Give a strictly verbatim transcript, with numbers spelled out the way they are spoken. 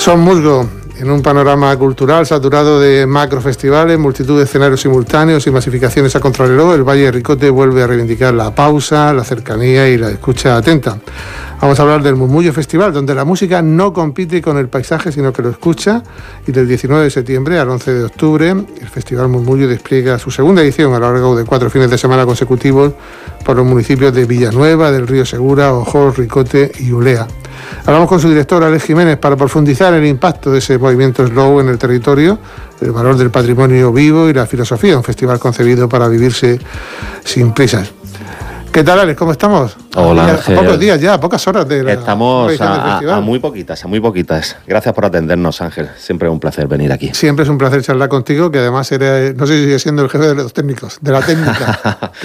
Son Musgo, en un panorama cultural saturado de macrofestivales, multitud de escenarios simultáneos y masificaciones a contrarreloj, el Valle de Ricote vuelve a reivindicar la pausa, la cercanía y la escucha atenta. Vamos a hablar del Murmullo Festival, donde la música no compite con el paisaje, sino que lo escucha. Y del diecinueve de septiembre al once de octubre, el Festival Murmullo despliega su segunda edición a lo largo de cuatro fines de semana consecutivos por los municipios de Villanueva, del Río Segura, Ojos, Ricote y Ulea. Hablamos con su director, Alex Jiménez, para profundizar en el impacto de ese movimiento slow en el territorio, el valor del patrimonio vivo y la filosofía, un festival concebido para vivirse sin prisas. ¿Qué tal, Alex? ¿Cómo estamos? Hola, a, Ángel. a pocos días ya, a pocas horas de la Estamos del a, festival. a muy poquitas, a muy poquitas. Gracias por atendernos, Ángel. Siempre es un placer venir aquí. Siempre es un placer charlar contigo, que además eres, no sé si sigue siendo el jefe de los técnicos, de la técnica.